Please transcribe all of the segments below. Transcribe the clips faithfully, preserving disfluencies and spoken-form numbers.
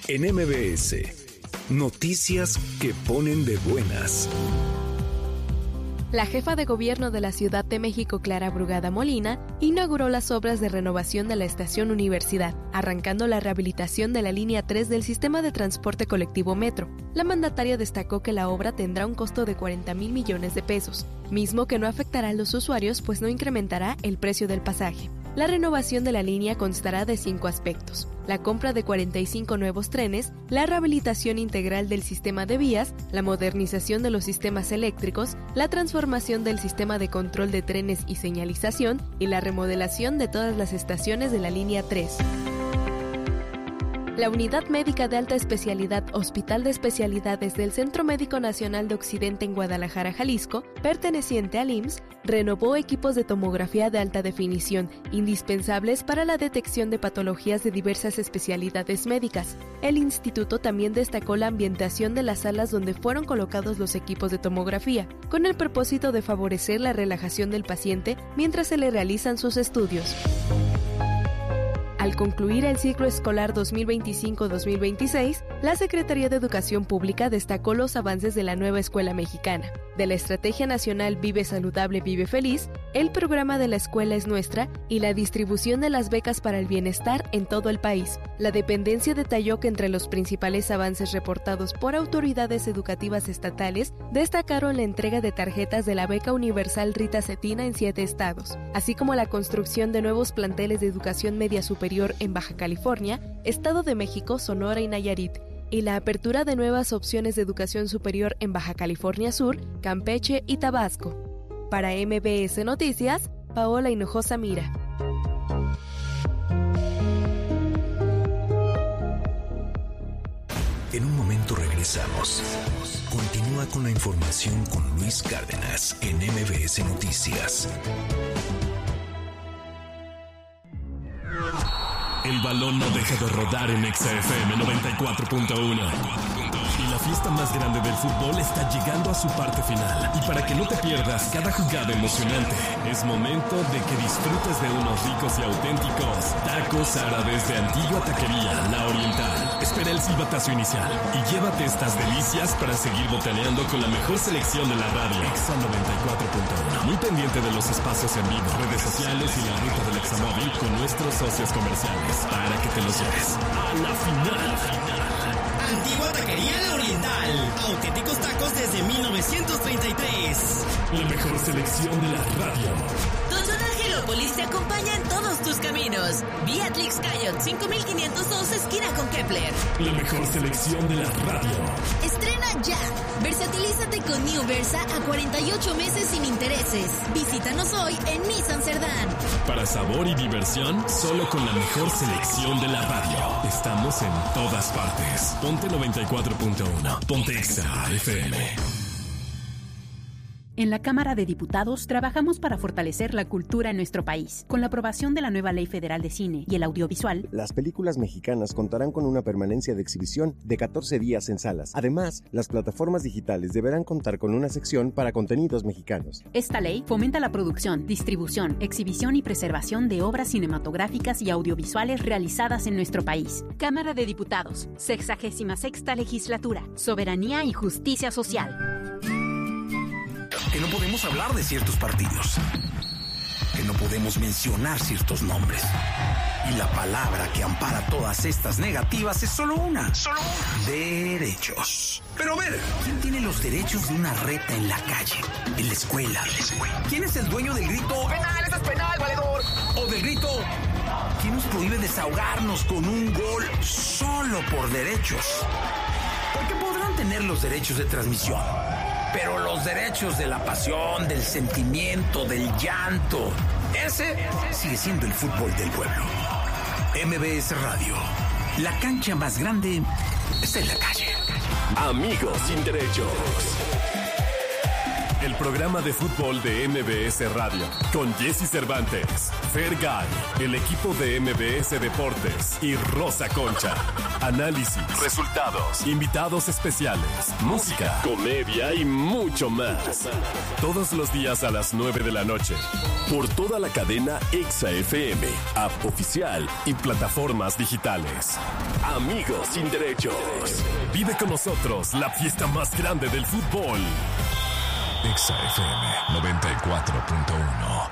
En M B S, noticias que ponen de buenas. La jefa de gobierno de la Ciudad de México, Clara Brugada Molina, inauguró las obras de renovación de la estación Universidad, arrancando la rehabilitación de la línea tres del sistema de transporte colectivo Metro. La mandataria destacó que la obra tendrá un costo de cuarenta mil millones de pesos, mismo que no afectará a los usuarios pues no incrementará el precio del pasaje. La renovación de la línea constará de cinco aspectos: la compra de cuarenta y cinco nuevos trenes, la rehabilitación integral del sistema de vías, la modernización de los sistemas eléctricos, la transformación del sistema de control de trenes y señalización y la remodelación de todas las estaciones de la línea tres. La Unidad Médica de Alta Especialidad Hospital de Especialidades del Centro Médico Nacional de Occidente en Guadalajara, Jalisco, perteneciente al I M S S, renovó equipos de tomografía de alta definición, indispensables para la detección de patologías de diversas especialidades médicas. El instituto también destacó la ambientación de las salas donde fueron colocados los equipos de tomografía, con el propósito de favorecer la relajación del paciente mientras se le realizan sus estudios. Al concluir el ciclo escolar dos mil veinticinco dos mil veintiséis, la Secretaría de Educación Pública destacó los avances de la nueva escuela mexicana, de la Estrategia Nacional Vive Saludable, Vive Feliz, el programa de La Escuela es Nuestra y la distribución de las becas para el bienestar en todo el país. La dependencia detalló que entre los principales avances reportados por autoridades educativas estatales destacaron la entrega de tarjetas de la Beca Universal Rita Cetina en siete estados, así como la construcción de nuevos planteles de educación media superior en Baja California, Estado de México, Sonora y Nayarit, y la apertura de nuevas opciones de educación superior en Baja California Sur, Campeche y Tabasco. Para M B S Noticias, Paola Hinojosa Mira. En un momento regresamos. Continúa con la información con Luis Cárdenas en M B S Noticias. El balón no deja de rodar en Exa F M noventa y cuatro punto uno. Y la fiesta más grande del fútbol está llegando a su parte final. Y para que no te pierdas cada jugada emocionante, es momento de que disfrutes de unos ricos y auténticos tacos árabes de Antigua Taquería La Oriental. Espera el silbatazo inicial y llévate estas delicias para seguir botaneando con la mejor selección de la radio. Exa noventa y cuatro punto uno. Muy pendiente de los espacios en vivo, redes sociales y la ruta del Examóvil con nuestros socios comerciales para que te los lleves a la final. Antigua Taquería La Oriental. Auténticos tacos desde mil novecientos treinta y tres. La mejor selección de la radio. Toyota Angelópolis te acompaña en todos tus caminos. Vía Tlix Cayot cinco mil quinientos dos esquina con Kepler. La mejor selección de la radio. Estrena ya. Versatilízate con New Versa a cuarenta y ocho meses sin intereses. Visítanos hoy en Nissan Cerdán. Para sabor y diversión, solo con la mejor selección de la radio. Estamos en todas partes. Ponte noventa y cuatro punto uno. Ponte Exa F M. En la Cámara de Diputados trabajamos para fortalecer la cultura en nuestro país. Con la aprobación de la nueva Ley Federal de Cine y el Audiovisual, las películas mexicanas contarán con una permanencia de exhibición de catorce días en salas. Además, las plataformas digitales deberán contar con una sección para contenidos mexicanos. Esta ley fomenta la producción, distribución, exhibición y preservación de obras cinematográficas y audiovisuales realizadas en nuestro país. Cámara de Diputados, sexagésima sexta Legislatura, Soberanía y Justicia Social. Que no podemos hablar de ciertos partidos, que no podemos mencionar ciertos nombres. Y la palabra que ampara todas estas negativas es solo una. Solo una. Derechos. Pero a ver, ¿quién tiene los derechos de una reta en la calle, en la escuela? ¿Quién es el dueño del grito "penal, eso es penal, valedor"? O del grito ¿quién nos prohíbe desahogarnos con un gol solo por derechos? Porque podrán tener los derechos de transmisión, pero los derechos de la pasión, del sentimiento, del llanto, ese sigue siendo el fútbol del pueblo. M B S Radio. La cancha más grande está en la calle. Amigos sin derechos. el programa de fútbol de M B S Radio, con Jesse Cervantes, Fergay, el equipo de M B S Deportes y Rosa Concha. Análisis, resultados, invitados especiales, música, comedia y mucho más. Todos los días a las nueve de la noche, por toda la cadena Exa F M, app oficial y plataformas digitales. Amigos sin derechos. Vive con nosotros la fiesta más grande del fútbol. Exa F M noventa y cuatro punto uno.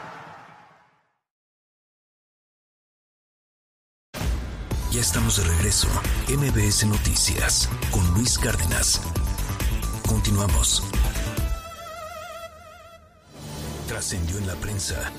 Ya estamos de regreso. M B S Noticias con Luis Cárdenas. Continuamos. Trascendió en la prensa.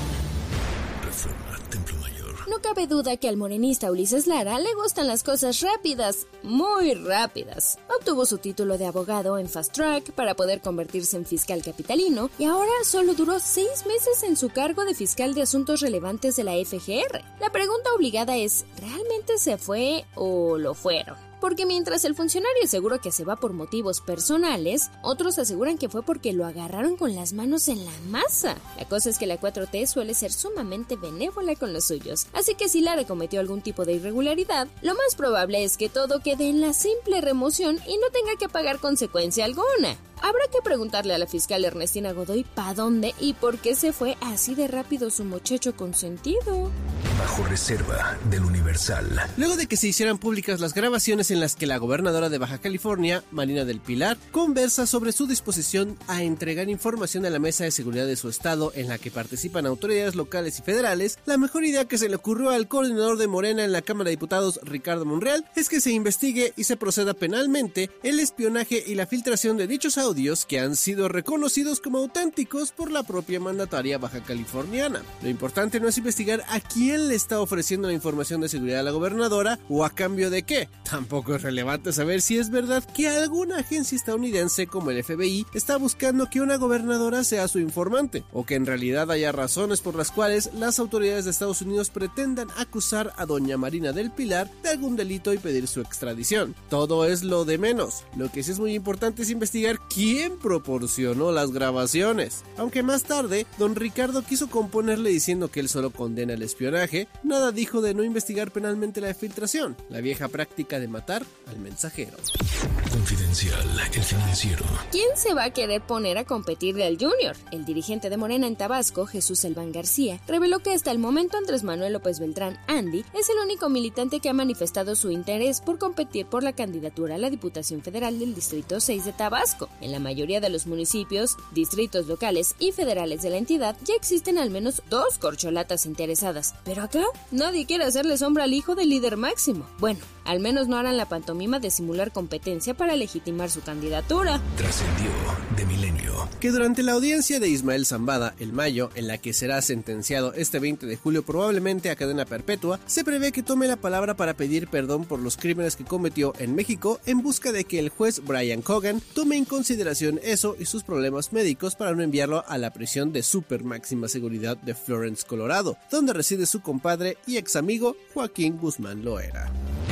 Reforma, Templo Mayor. No cabe duda que al morenista Ulises Lara le gustan las cosas rápidas, muy rápidas. Obtuvo su título de abogado en Fast Track para poder convertirse en fiscal capitalino y ahora solo duró seis meses en su cargo de fiscal de asuntos relevantes de la F G R. La pregunta obligada es, ¿realmente se fue o lo fueron? Porque mientras el funcionario asegura que se va por motivos personales, otros aseguran que fue porque lo agarraron con las manos en la masa. La cosa es que la cuatro T suele ser sumamente benévola con los suyos, así que si Lara cometió algún tipo de irregularidad, lo más probable es que todo quede en la simple remoción y no tenga que pagar consecuencia alguna. Habrá que preguntarle a la fiscal Ernestina Godoy pa' dónde y por qué se fue así de rápido su muchacho consentido. Bajo reserva del Universal. Luego de que se hicieran públicas las grabaciones en las que la gobernadora de Baja California, Marina del Pilar, conversa sobre su disposición a entregar información a la Mesa de Seguridad de su estado en la que participan autoridades locales y federales, la mejor idea que se le ocurrió al coordinador de Morena en la Cámara de Diputados, Ricardo Monreal, es que se investigue y se proceda penalmente el espionaje y la filtración de dichos audios audios que han sido reconocidos como auténticos por la propia mandataria baja californiana. Lo importante no es investigar a quién le está ofreciendo la información de seguridad a la gobernadora o a cambio de qué. Tampoco es relevante saber si es verdad que alguna agencia estadounidense como el F B I está buscando que una gobernadora sea su informante, o que en realidad haya razones por las cuales las autoridades de Estados Unidos pretendan acusar a doña Marina del Pilar de algún delito y pedir su extradición. Todo es lo de menos. Lo que sí es muy importante es investigar quién proporcionó las grabaciones. Aunque más tarde, don Ricardo quiso componerle diciendo que él solo condena el espionaje, nada dijo de no investigar penalmente la filtración, la vieja práctica de matar al mensajero. Confidencial, el financiero. ¿Quién se va a querer poner a competirle al Junior? El dirigente de Morena en Tabasco, Jesús Elván García, reveló que hasta el momento Andrés Manuel López Beltrán, Andy, es el único militante que ha manifestado su interés por competir por la candidatura a la Diputación Federal del Distrito seis de Tabasco. En la mayoría de los municipios, distritos locales y federales de la entidad ya existen al menos dos corcholatas interesadas. Pero acá, nadie quiere hacerle sombra al hijo del líder máximo. Bueno, al menos no harán la pantomima de simular competencia para legitimar su candidatura. Trascendió de Milenio. Que durante la audiencia de Ismael Zambada, el Mayo, en la que será sentenciado este veinte de julio probablemente a cadena perpetua, se prevé que tome la palabra para pedir perdón por los crímenes que cometió en México en busca de que el juez Brian Cogan tome en consideración eso y sus problemas médicos para no enviarlo a la prisión de super máxima seguridad de Florence, Colorado, donde reside su compadre y ex amigo Joaquín Guzmán Loera.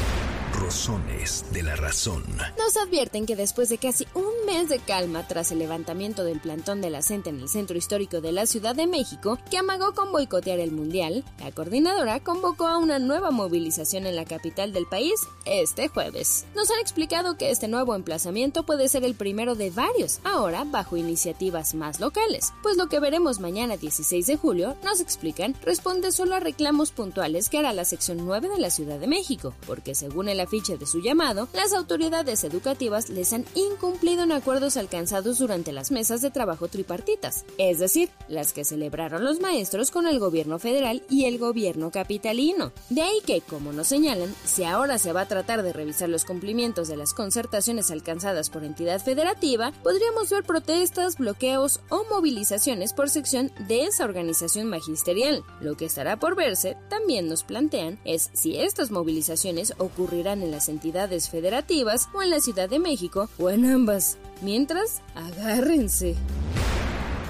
Rosones de la razón. Nos advierten que después de casi un mes de calma tras el levantamiento del plantón de la C E N T E en el centro histórico de la Ciudad de México, que amagó con boicotear el Mundial, la coordinadora convocó a una nueva movilización en la capital del país este jueves. Nos han explicado que este nuevo emplazamiento puede ser el primero de varios, ahora bajo iniciativas más locales, pues lo que veremos mañana dieciséis de julio, nos explican, responde solo a reclamos puntuales que hará la sección nueve de la Ciudad de México, porque según el afiche de su llamado, las autoridades educativas les han incumplido en acuerdos alcanzados durante las mesas de trabajo tripartitas, es decir, las que celebraron los maestros con el gobierno federal y el gobierno capitalino. De ahí que, como nos señalan, si ahora se va a tratar de revisar los cumplimientos de las concertaciones alcanzadas por entidad federativa, podríamos ver protestas, bloqueos o movilizaciones por sección de esa organización magisterial. Lo que estará por verse, también nos plantean, es si estas movilizaciones ocurrirán en las entidades federativas o en la Ciudad de México o en ambas. Mientras, agárrense.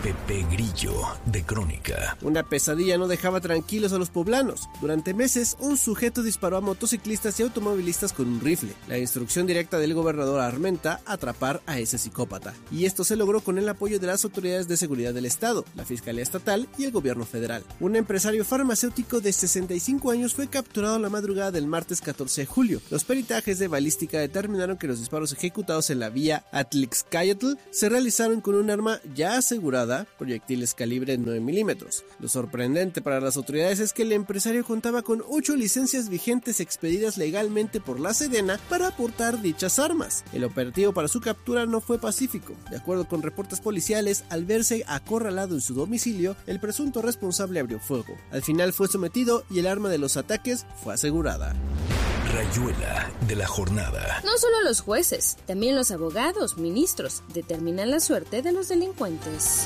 Pepe Grillo, de Crónica. Una pesadilla no dejaba tranquilos a los poblanos. Durante meses, un sujeto disparó a motociclistas y automovilistas con un rifle. La instrucción directa del gobernador Armenta, atrapar a ese psicópata. Y esto se logró con el apoyo de las autoridades de seguridad del estado, la Fiscalía Estatal y el gobierno federal. Un empresario farmacéutico de sesenta y cinco años fue capturado la madrugada del martes catorce de julio. Los peritajes de balística determinaron que los disparos ejecutados en la vía Atlixcayotl se realizaron con un arma ya asegurada, proyectiles calibre nueve milímetros. Lo sorprendente para las autoridades es que el empresario contaba con ocho licencias vigentes expedidas legalmente por la Sedena para aportar dichas armas. El operativo para su captura no fue pacífico. De acuerdo con reportes policiales, al verse acorralado en su domicilio, el presunto responsable abrió fuego. Al final fue sometido y el arma de los ataques fue asegurada. Rayuela de la jornada. No solo los jueces, también los abogados, ministros, determinan la suerte de los delincuentes.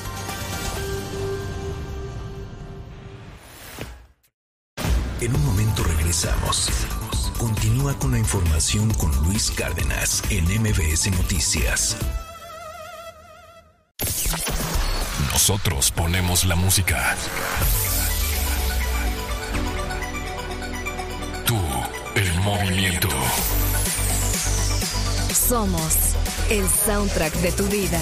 En un momento regresamos. Continúa con la información con Luis Cárdenas en M B S Noticias. Nosotros ponemos la música. Tú, el movimiento. Somos el soundtrack de tu vida.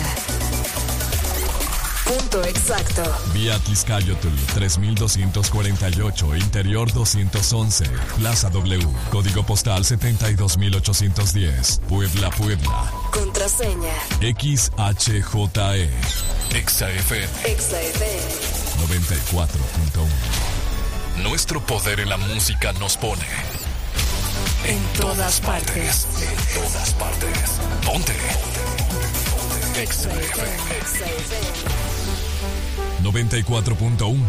Punto exacto. Vía Atlixcayotl tres mil doscientos cuarenta y ocho, Interior doscientos once, Plaza W, Código Postal setenta y dos mil ochocientos diez, Puebla, Puebla. Contraseña X H J E. Exa F M. Exa F M noventa y cuatro punto uno. Nuestro poder en la música nos pone en, en todas partes. partes. En todas partes. Ponte. Exa F M noventa y cuatro punto uno.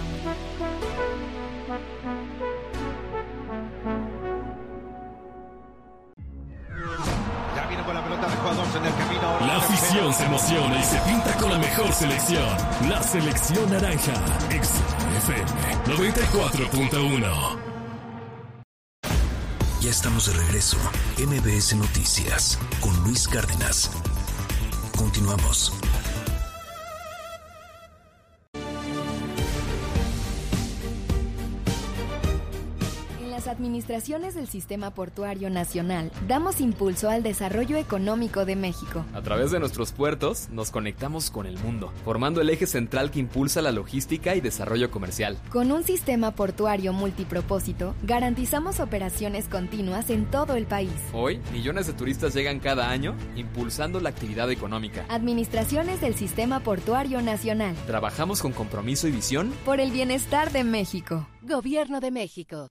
Ya viene con la pelota de jugadores en el camino. La afición se emociona y se pinta con la mejor selección. La selección naranja. Exa F M noventa y cuatro punto uno. Ya estamos de regreso. M B S Noticias con Luis Cárdenas. Continuamos. Administraciones del Sistema Portuario Nacional, damos impulso al desarrollo económico de México. A través de nuestros puertos, nos conectamos con el mundo, formando el eje central que impulsa la logística y desarrollo comercial. Con un sistema portuario multipropósito, garantizamos operaciones continuas en todo el país. Hoy, millones de turistas llegan cada año, impulsando la actividad económica. Administraciones del Sistema Portuario Nacional. Trabajamos con compromiso y visión por el bienestar de México. Gobierno de México.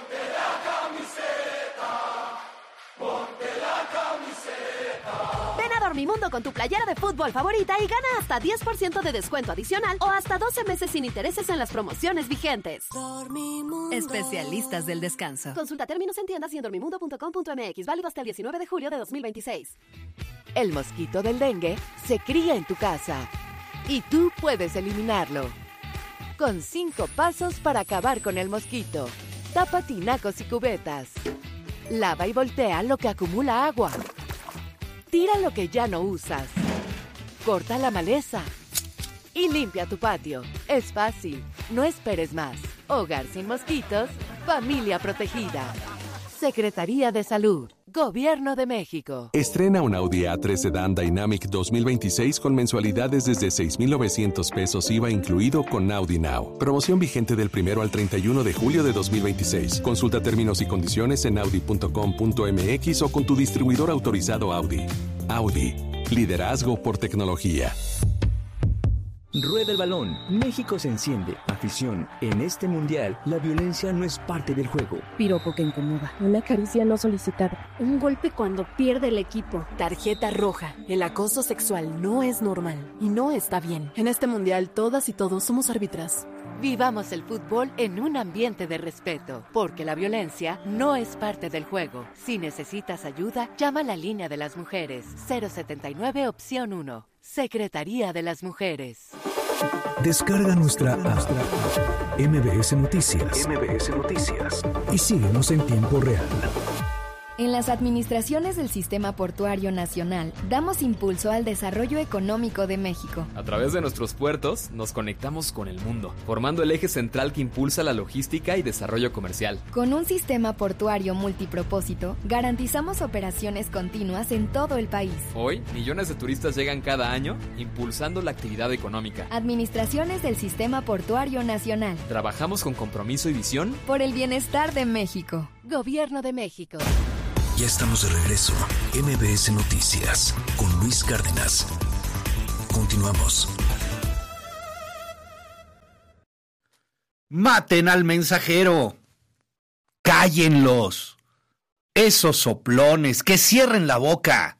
Dormimundo con tu playera de fútbol favorita y gana hasta diez por ciento de descuento adicional o hasta doce meses sin intereses en las promociones vigentes. Dormimundo. Especialistas del descanso. Consulta términos en tiendas y en dormimundo punto com punto m x. Válido hasta el diecinueve de julio de dos mil veintiséis. El mosquito del dengue se cría en tu casa y tú puedes eliminarlo. Con cinco pasos para acabar con el mosquito. Tapa tinacos y cubetas. Lava y voltea lo que acumula agua. Tira lo que ya no usas. Corta la maleza. Y limpia tu patio. Es fácil. No esperes más. Hogar sin mosquitos. Familia protegida. Secretaría de Salud. Gobierno de México. Estrena un Audi A tres Sedan Dynamic dos mil veintiséis con mensualidades desde seis mil novecientos pesos I V A incluido con Audi Now. Promoción vigente del primero al treinta y uno de julio de dos mil veintiséis. Consulta términos y condiciones en audi punto com punto m x o con tu distribuidor autorizado Audi. Audi. Liderazgo por tecnología. Rueda el balón. México se enciende. Afición. En este mundial, la violencia no es parte del juego. Piropo que incomoda. Una caricia no solicitada. Un golpe cuando pierde el equipo. Tarjeta roja. El acoso sexual no es normal y no está bien. En este mundial, todas y todos somos árbitras. Vivamos el fútbol en un ambiente de respeto, porque la violencia no es parte del juego. Si necesitas ayuda, llama a la línea de las mujeres. cero setenta y nueve opción uno. Secretaría de las Mujeres. Descarga nuestra app M B S Noticias. M B S Noticias. Y síguenos en tiempo real. En las administraciones del Sistema Portuario Nacional, damos impulso al desarrollo económico de México. A través de nuestros puertos, nos conectamos con el mundo, formando el eje central que impulsa la logística y desarrollo comercial. Con un sistema portuario multipropósito, garantizamos operaciones continuas en todo el país. Hoy, millones de turistas llegan cada año, impulsando la actividad económica. Administraciones del Sistema Portuario Nacional. Trabajamos con compromiso y visión por el bienestar de México. Gobierno de México. Ya estamos de regreso. M B S Noticias con Luis Cárdenas. Continuamos. Maten al mensajero. Cállenlos. Esos soplones, que cierren la boca.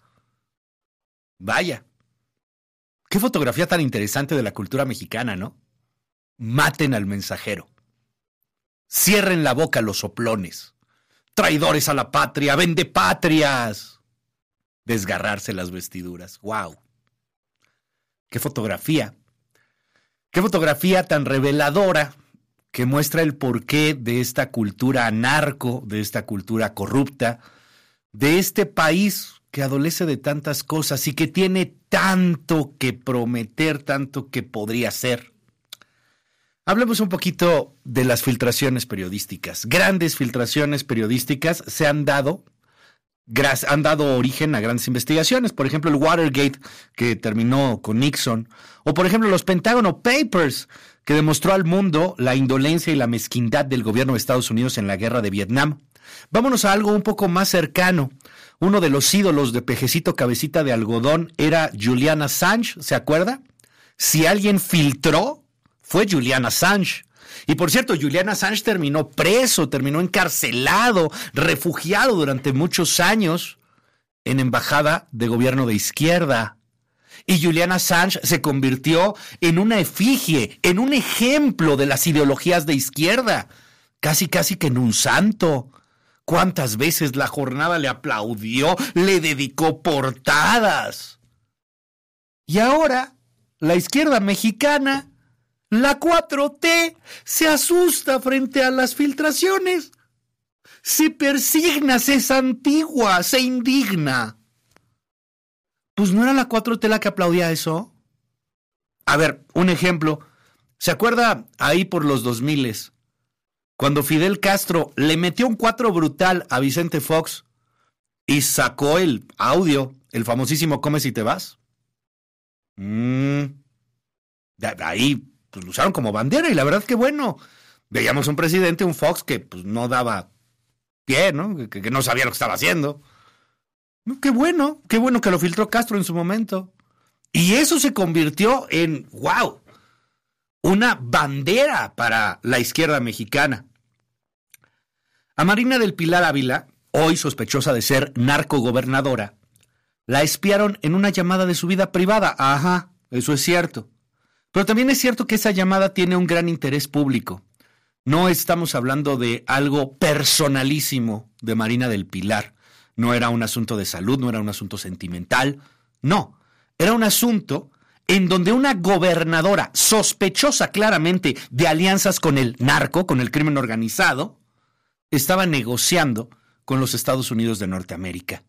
Vaya. Qué fotografía tan interesante de la cultura mexicana, ¿no? Maten al mensajero. Cierren la boca los soplones. Traidores a la patria, vendepatrias. Desgarrarse las vestiduras. ¡Wow! ¡Qué fotografía! ¡Qué fotografía tan reveladora que muestra el porqué de esta cultura narco, de esta cultura corrupta, de este país que adolece de tantas cosas y que tiene tanto que prometer, tanto que podría ser? Hablemos un poquito de las filtraciones periodísticas. Grandes filtraciones periodísticas se han dado, han dado origen a grandes investigaciones. Por ejemplo, el Watergate, que terminó con Nixon. O, por ejemplo, los Pentagon Papers, que demostró al mundo la indolencia y la mezquindad del gobierno de Estados Unidos en la guerra de Vietnam. Vámonos a algo un poco más cercano. Uno de los ídolos de Pejecito Cabecita de Algodón era Julian Assange, ¿se acuerda? Si alguien filtró, fue Julian Assange. Y por cierto, Julian Assange terminó preso, terminó encarcelado, refugiado durante muchos años en embajada de gobierno de izquierda. Y Julian Assange se convirtió en una efigie, en un ejemplo de las ideologías de izquierda, casi casi que en un santo. ¿Cuántas veces la jornada le aplaudió, le dedicó portadas? Y ahora, la izquierda mexicana, la cuatro T, se asusta frente a las filtraciones. Se persigna, se santigua, se indigna. Pues ¿no era la cuatro T la que aplaudía eso? A ver, un ejemplo. ¿Se acuerda ahí por los dos miles, cuando Fidel Castro le metió un cuatro brutal a Vicente Fox y sacó el audio, el famosísimo "Come si te vas"? Mm, de ahí pues lo usaron como bandera y la verdad que bueno. Veíamos un presidente, un Fox, que pues no daba pie, ¿no? Que, que no sabía lo que estaba haciendo. Qué bueno, qué bueno que lo filtró Castro en su momento. Y eso se convirtió en, wow, una bandera para la izquierda mexicana. A Marina del Pilar Ávila, hoy sospechosa de ser narcogobernadora, la espiaron en una llamada de su vida privada. Ajá, eso es cierto. Pero también es cierto que esa llamada tiene un gran interés público. No estamos hablando de algo personalísimo de Marina del Pilar. No era un asunto de salud, no era un asunto sentimental. No, era un asunto en donde una gobernadora sospechosa claramente de alianzas con el narco, con el crimen organizado, estaba negociando con los Estados Unidos de Norteamérica.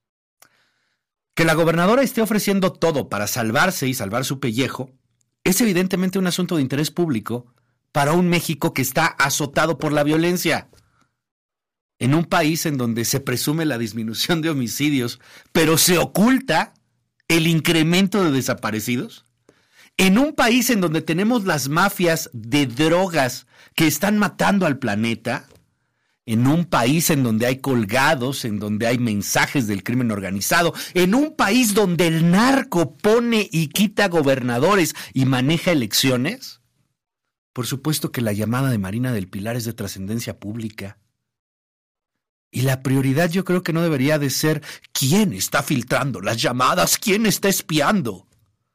Que la gobernadora esté ofreciendo todo para salvarse y salvar su pellejo es evidentemente un asunto de interés público para un México que está azotado por la violencia. En un país en donde se presume la disminución de homicidios, pero se oculta el incremento de desaparecidos. En un país en donde tenemos las mafias de drogas que están matando al planeta. En un país en donde hay colgados, en donde hay mensajes del crimen organizado, en un país donde el narco pone y quita gobernadores y maneja elecciones. Por supuesto que la llamada de Marina del Pilar es de trascendencia pública. Y la prioridad yo creo que no debería de ser quién está filtrando las llamadas, quién está espiando,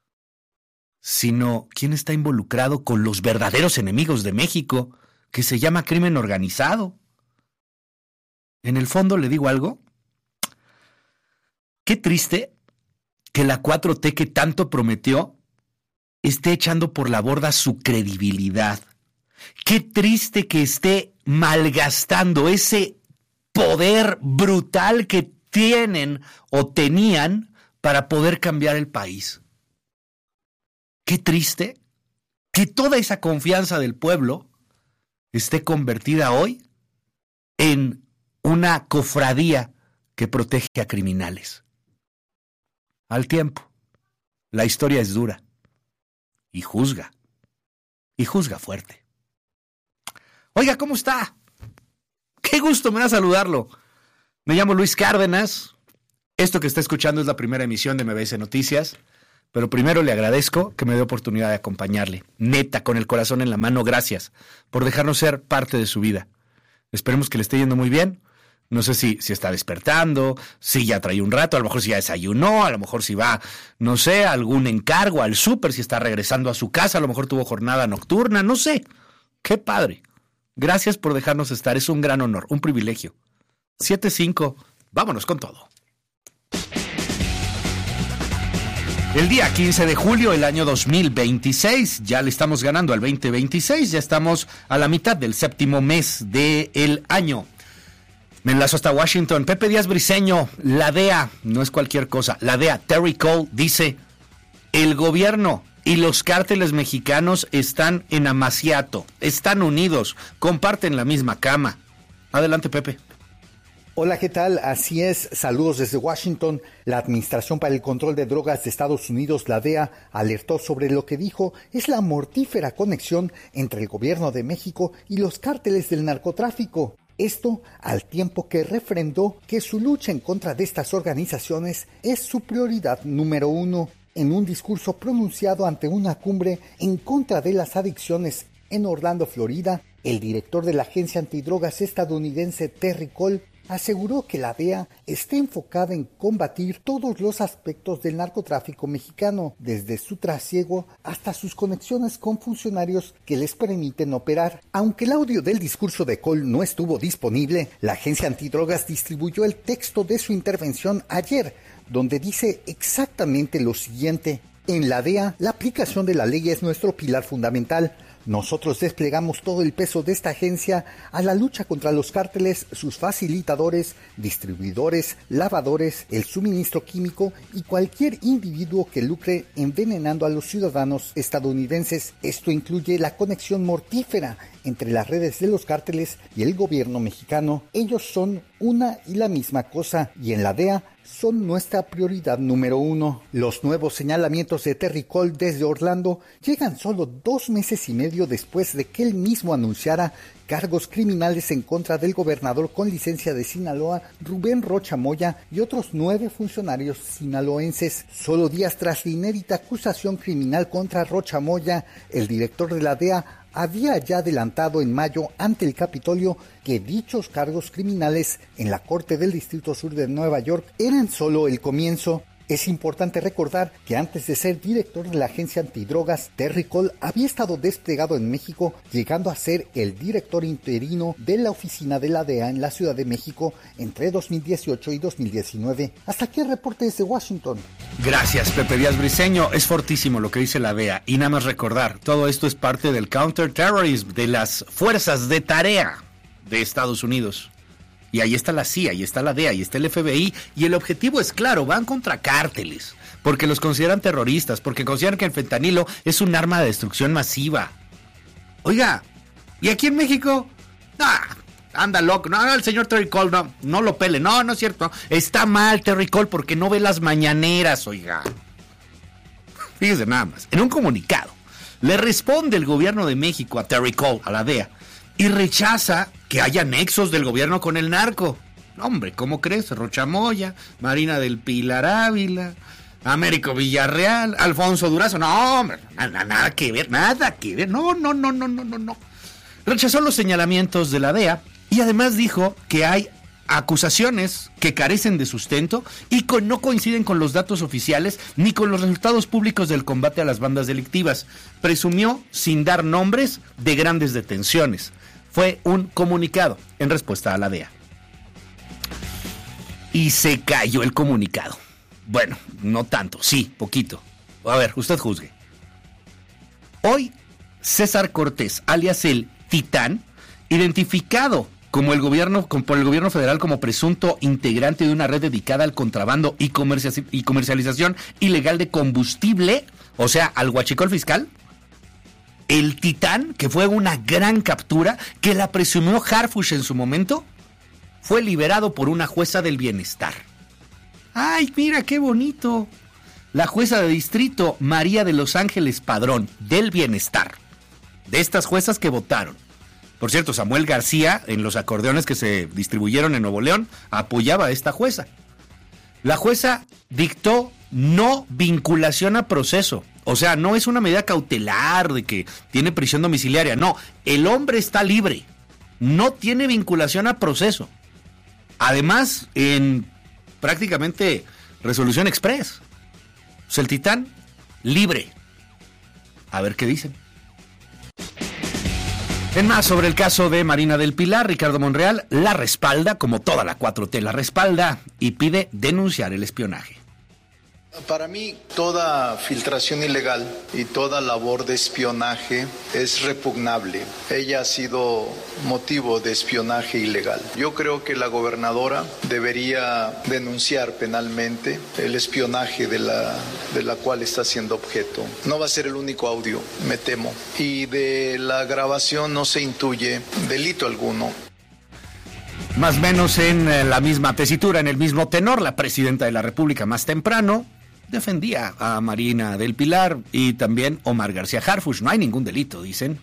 sino quién está involucrado con los verdaderos enemigos de México, que se llama crimen organizado. En el fondo, ¿le digo algo? Qué triste que la cuatro T que tanto prometió esté echando por la borda su credibilidad. Qué triste que esté malgastando ese poder brutal que tienen o tenían para poder cambiar el país. Qué triste que toda esa confianza del pueblo esté convertida hoy en una cofradía que protege a criminales. Al tiempo, la historia es dura y juzga, y juzga fuerte. Oiga, ¿cómo está? Qué gusto me da saludarlo. Me llamo Luis Cárdenas. Esto que está escuchando es la primera emisión de M B S Noticias, pero primero le agradezco que me dé oportunidad de acompañarle. Neta, con el corazón en la mano, gracias por dejarnos ser parte de su vida. Esperemos que le esté yendo muy bien. No sé si, si está despertando, si ya trae un rato, a lo mejor si ya desayunó, a lo mejor si va, no sé, a algún encargo, al súper, si está regresando a su casa, a lo mejor tuvo jornada nocturna, no sé. ¡Qué padre! Gracias por dejarnos estar, es un gran honor, un privilegio. siete cinco, vámonos con todo. El día quince de julio del año dos mil veintiséis, ya le estamos ganando al veinte veintiséis, ya estamos a la mitad del séptimo mes del año. Me enlazo hasta Washington. Pepe Díaz Briceño, la D E A, no es cualquier cosa, la D E A, Terry Cole, dice, el gobierno y los cárteles mexicanos están en amaciato, están unidos, comparten la misma cama. Adelante, Pepe. Hola, ¿qué tal? Así es, saludos desde Washington. La Administración para el Control de Drogas de Estados Unidos, la D E A, alertó sobre lo que dijo es la mortífera conexión entre el gobierno de México y los cárteles del narcotráfico. Esto al tiempo que refrendó que su lucha en contra de estas organizaciones es su prioridad número uno. En un discurso pronunciado ante una cumbre en contra de las adicciones en Orlando, Florida, el director de la agencia antidrogas estadounidense Terry Cole aseguró que la D E A está enfocada en combatir todos los aspectos del narcotráfico mexicano, desde su trasiego hasta sus conexiones con funcionarios que les permiten operar. Aunque el audio del discurso de Cole no estuvo disponible, la agencia antidrogas distribuyó el texto de su intervención ayer, donde dice exactamente lo siguiente: en la D E A, la aplicación de la ley es nuestro pilar fundamental. Nosotros desplegamos todo el peso de esta agencia a la lucha contra los cárteles, sus facilitadores, distribuidores, lavadores, el suministro químico y cualquier individuo que lucre envenenando a los ciudadanos estadounidenses. Esto incluye la conexión mortífera entre las redes de los cárteles y el gobierno mexicano. Ellos son una y la misma cosa, y en la D E A son nuestra prioridad número uno. Los nuevos señalamientos de Terry Cole desde Orlando llegan solo dos meses y medio después de que él mismo anunciara cargos criminales en contra del gobernador con licencia de Sinaloa, Rubén Rocha Moya, y otros nueve funcionarios sinaloenses. Solo días tras la inédita acusación criminal contra Rocha Moya, el director de la D E A había ya adelantado en mayo ante el Capitolio que dichos cargos criminales en la Corte del Distrito Sur de Nueva York eran solo el comienzo. Es importante recordar que antes de ser director de la agencia antidrogas, Terry Cole había estado desplegado en México, llegando a ser el director interino de la oficina de la D E A en la Ciudad de México entre dos mil dieciocho y dos mil diecinueve. Hasta aquí el reporte desde Washington. Gracias, Pepe Díaz Briceño. Es fortísimo lo que dice la D E A. Y nada más recordar, todo esto es parte del counterterrorism, de las fuerzas de tarea de Estados Unidos. Y ahí está la C I A, ahí está la D E A, ahí está el F B I, y el objetivo es claro, van contra cárteles, porque los consideran terroristas, porque consideran que el fentanilo es un arma de destrucción masiva. Oiga, ¿y aquí en México? Ah, anda loco, no, el señor Terry Cole, no, no lo pele, no, no es cierto, está mal Terry Cole porque no ve las mañaneras, oiga. Fíjese nada más, en un comunicado, le responde el gobierno de México a Terry Cole, a la D E A, y rechaza que haya nexos del gobierno con el narco. Hombre, ¿cómo crees? Rocha Moya, Marina del Pilar Ávila, Américo Villarreal, Alfonso Durazo. No, hombre, nada, nada que ver, nada que ver. No, no, no, no, no, no, no. Rechazó los señalamientos de la D E A y además dijo que hay acusaciones que carecen de sustento y que no coinciden con los datos oficiales ni con los resultados públicos del combate a las bandas delictivas. Presumió, sin dar nombres, de grandes detenciones. Fue un comunicado en respuesta a la D E A. Y se cayó el comunicado. Bueno, no tanto, sí, poquito. A ver, usted juzgue. Hoy, César Cortés, alias el Titán, identificado como el gobierno, como por el gobierno federal como presunto integrante de una red dedicada al contrabando y, comercia- y comercialización ilegal de combustible, o sea, al huachicol fiscal. El Titán, que fue una gran captura, que la presumió Harfuch en su momento, fue liberado por una jueza del bienestar. ¡Ay, mira qué bonito! La jueza de distrito María de Los Ángeles Padrón, del bienestar. De estas juezas que votaron. Por cierto, Samuel García, en los acordeones que se distribuyeron en Nuevo León, apoyaba a esta jueza. La jueza dictó no vinculación a proceso. O sea, no es una medida cautelar de que tiene prisión domiciliaria. No, el hombre está libre. No tiene vinculación a proceso. Además, en prácticamente resolución express. O sea, el Titán, libre. A ver qué dicen. En más sobre el caso de Marina del Pilar, Ricardo Monreal la respalda, como toda la cuatro T la respalda, y pide denunciar el espionaje. Para mí, toda filtración ilegal y toda labor de espionaje es repugnable. Ella ha sido motivo de espionaje ilegal. Yo creo que la gobernadora debería denunciar penalmente el espionaje de la, de la cual está siendo objeto. No va a ser el único audio, me temo. Y de la grabación no se intuye delito alguno. Más o menos en la misma tesitura, en el mismo tenor, la presidenta de la República más temprano defendía a Marina del Pilar y también Omar García Harfuch. No hay ningún delito, dicen.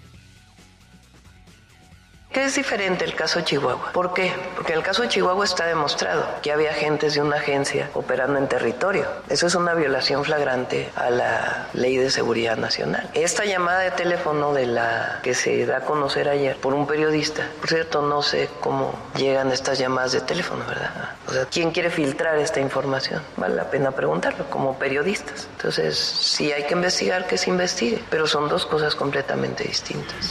¿Qué es diferente el caso Chihuahua? ¿Por qué? Porque en el caso de Chihuahua está demostrado que había agentes de una agencia operando en territorio. Eso es una violación flagrante a la Ley de Seguridad Nacional. Esta llamada de teléfono de la que se da a conocer ayer por un periodista, por cierto, no sé cómo llegan estas llamadas de teléfono, ¿verdad? O sea, ¿quién quiere filtrar esta información? Vale la pena preguntarlo como periodistas. Entonces, si hay que investigar, que se investigue, pero son dos cosas completamente distintas.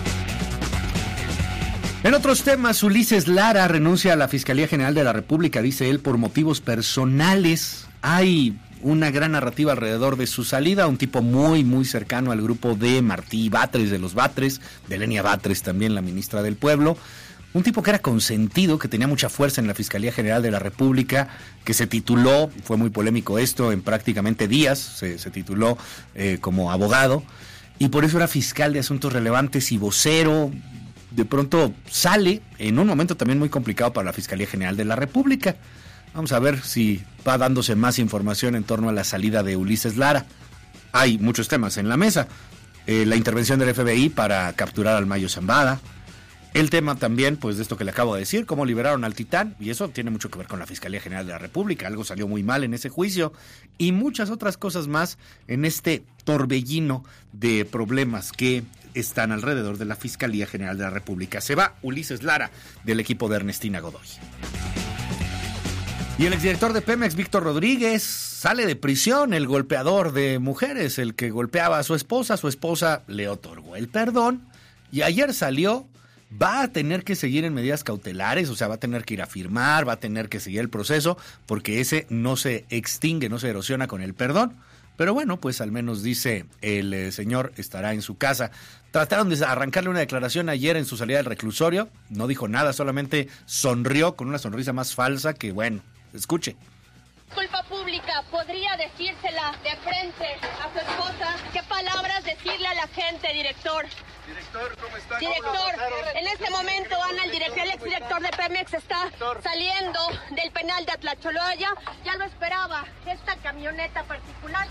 En otros temas, Ulises Lara renuncia a la Fiscalía General de la República, dice él, por motivos personales. Hay una gran narrativa alrededor de su salida, un tipo muy, muy cercano al grupo de Martí Batres, de los Batres, de Lenia Batres también, la ministra del Pueblo. Un tipo que era consentido, que tenía mucha fuerza en la Fiscalía General de la República, que se tituló, fue muy polémico esto, en prácticamente días, se, se tituló eh, como abogado, y por eso era fiscal de asuntos relevantes y vocero. De pronto sale en un momento también muy complicado para la Fiscalía General de la República. Vamos a ver si va dándose más información en torno a la salida de Ulises Lara. Hay muchos temas en la mesa. Eh, la intervención del F B I para capturar al Mayo Zambada. El tema también, pues, de esto que le acabo de decir, cómo liberaron al Titán, y eso tiene mucho que ver con la Fiscalía General de la República. Algo salió muy mal en ese juicio, y muchas otras cosas más en este torbellino de problemas que están alrededor de la Fiscalía General de la República. Se va Ulises Lara del equipo de Ernestina Godoy. Y el exdirector de Pemex, Víctor Rodríguez, sale de prisión, el golpeador de mujeres, el que golpeaba a su esposa. Su esposa le otorgó el perdón y ayer salió. Va a tener que seguir en medidas cautelares, o sea, va a tener que ir a firmar, va a tener que seguir el proceso, porque ese no se extingue, no se erosiona con el perdón. Pero bueno, pues al menos dice el eh, señor estará en su casa. Trataron de arrancarle una declaración ayer en su salida del reclusorio, no dijo nada, solamente sonrió con una sonrisa más falsa que, bueno, escuche. Disculpa pública, ¿podría decírsela de frente a su esposa? ¿Qué palabras decirle a la gente, director? Director, ¿cómo está? Director, en este momento, Ana, el, director, el exdirector de Pemex está director. saliendo del penal de Atlacholoya. Ya lo esperaba, esta camioneta particular.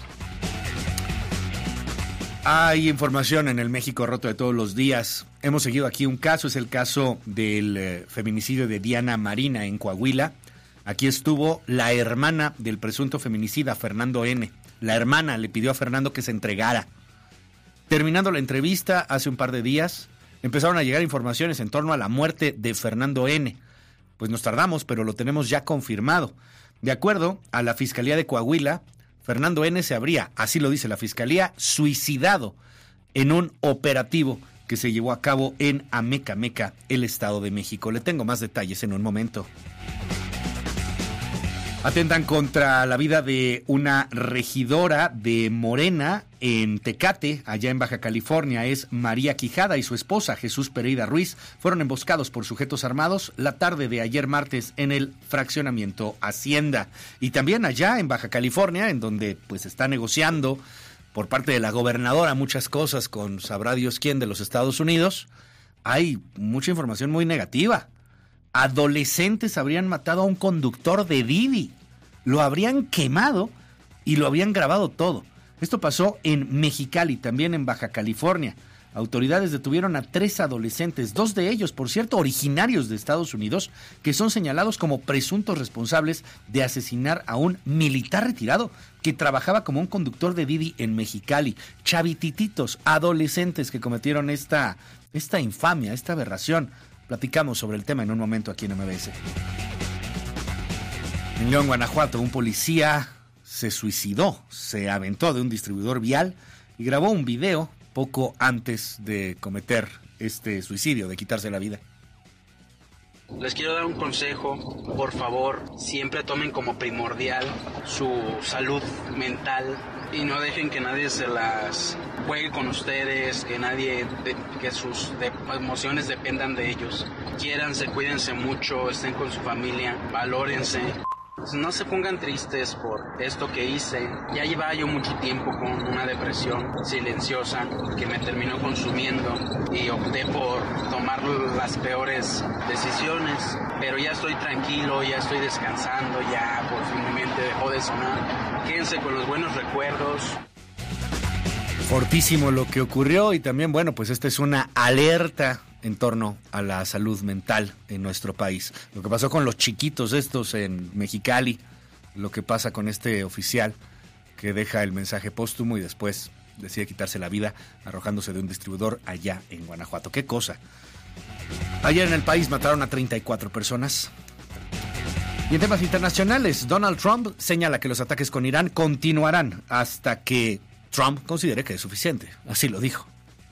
Hay información en el México roto de todos los días. Hemos seguido aquí un caso, es el caso del eh, feminicidio de Diana Marina en Coahuila. Aquí estuvo la hermana del presunto feminicida, Fernando N. La hermana le pidió a Fernando que se entregara. Terminando la entrevista hace un par de días, empezaron a llegar informaciones en torno a la muerte de Fernando N. Pues nos tardamos, pero lo tenemos ya confirmado. De acuerdo a la Fiscalía de Coahuila, Fernando N. se habría, así lo dice la Fiscalía, suicidado en un operativo que se llevó a cabo en Amecameca, el Estado de México. Le tengo más detalles en un momento. Atentan contra la vida de una regidora de Morena en Tecate, allá en Baja California. Es María Quijada y su esposa, Jesús Pereira Ruiz, fueron emboscados por sujetos armados la tarde de ayer martes en el fraccionamiento Hacienda. Y también allá en Baja California, en donde pues está negociando por parte de la gobernadora muchas cosas con sabrá Dios quién de los Estados Unidos, hay mucha información muy negativa. Adolescentes habrían matado a un conductor de Didi, lo habrían quemado y lo habrían grabado todo. Esto pasó en Mexicali, también en Baja California. Autoridades detuvieron a tres adolescentes, dos de ellos, por cierto, originarios de Estados Unidos, que son señalados como presuntos responsables de asesinar a un militar retirado que trabajaba como un conductor de Didi en Mexicali. Chavitititos, adolescentes que cometieron esta, esta infamia, esta aberración. Platicamos sobre el tema en un momento aquí en M B S. En León, Guanajuato, un policía se suicidó, se aventó de un distribuidor vial y grabó un video poco antes de cometer este suicidio, de quitarse la vida. Les quiero dar un consejo, por favor, siempre tomen como primordial su salud mental y no dejen que nadie se las juegue con ustedes, que nadie, de, que sus de, emociones dependan de ellos. Quiéranse, cuídense mucho, estén con su familia, valórense. No se pongan tristes por esto que hice. Ya llevaba yo mucho tiempo con una depresión silenciosa que me terminó consumiendo y opté por tomar las peores decisiones. Pero ya estoy tranquilo, ya estoy descansando, ya por fin mi mente dejó de sonar. Quédense con los buenos recuerdos. Fortísimo lo que ocurrió y también, bueno, pues esta es una alerta en torno a la salud mental en nuestro país. Lo que pasó con los chiquitos estos en Mexicali, lo que pasa con este oficial que deja el mensaje póstumo y después decide quitarse la vida arrojándose de un distribuidor allá en Guanajuato. ¡Qué cosa! Ayer en el país mataron a treinta y cuatro personas. Y en temas internacionales, Donald Trump señala que los ataques con Irán continuarán hasta que Trump considere que es suficiente. Así lo dijo.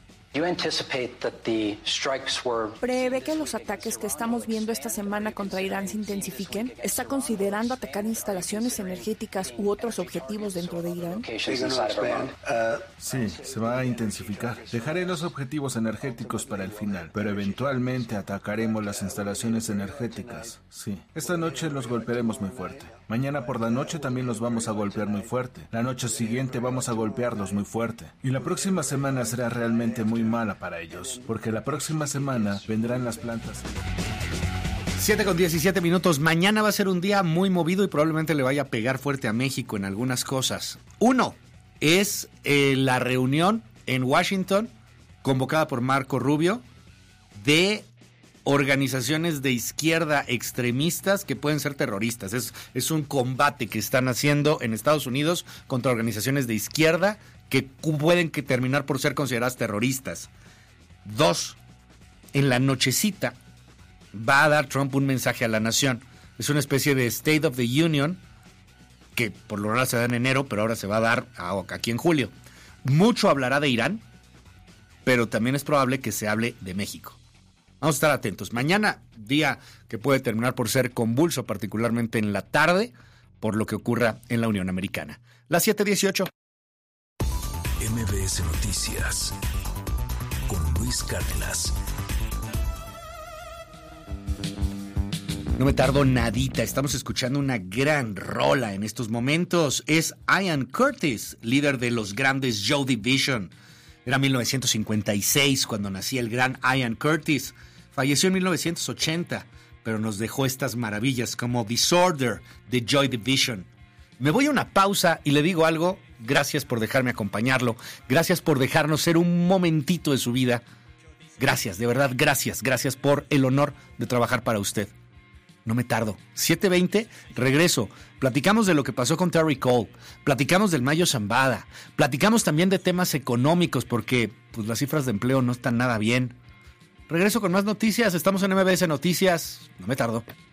¿Prevé que los ataques que estamos viendo esta semana contra Irán se intensifiquen? ¿Está considerando atacar instalaciones energéticas u otros objetivos dentro de Irán? Sí, se va a intensificar. Dejaré los objetivos energéticos para el final, pero eventualmente atacaremos las instalaciones energéticas. Sí, esta noche los golpearemos muy fuerte. Mañana por la noche también los vamos a golpear muy fuerte. La noche siguiente vamos a golpearlos muy fuerte. Y la próxima semana será realmente muy mala para ellos, porque la próxima semana vendrán las plantas. siete con diecisiete minutos. Mañana va a ser un día muy movido y probablemente le vaya a pegar fuerte a México en algunas cosas. Uno es eh, la reunión en Washington, convocada por Marco Rubio, de organizaciones de izquierda extremistas que pueden ser terroristas. Es, es un combate que están haciendo en Estados Unidos contra organizaciones de izquierda que pueden que terminar por ser consideradas terroristas. Dos, en la nochecita va a dar Trump un mensaje a la nación. Es una especie de State of the Union que por lo general se da en enero, pero ahora se va a dar aquí en julio. Mucho hablará de Irán, pero también es probable que se hable de México. Vamos a estar atentos. Mañana, día que puede terminar por ser convulso, particularmente en la tarde, por lo que ocurra en la Unión Americana. Las siete dieciocho. M B S Noticias con Luis Cárdenas. No me tardo nadita, estamos escuchando una gran rola en estos momentos. Es Ian Curtis, líder de los grandes Joy Division. Era mil novecientos cincuenta y seis cuando nacía el gran Ian Curtis. Falleció en mil novecientos ochenta, pero nos dejó estas maravillas como Disorder de Joy Division. Me voy a una pausa y le digo algo. Gracias por dejarme acompañarlo. Gracias por dejarnos ser un momentito de su vida. Gracias, de verdad, gracias. Gracias por el honor de trabajar para usted. No me tardo. siete veinte, regreso. Platicamos de lo que pasó con Terry Cole. Platicamos del Mayo Zambada. Platicamos también de temas económicos porque pues, las cifras de empleo no están nada bien. Regreso con más noticias. Estamos en M B S Noticias. No me tardo.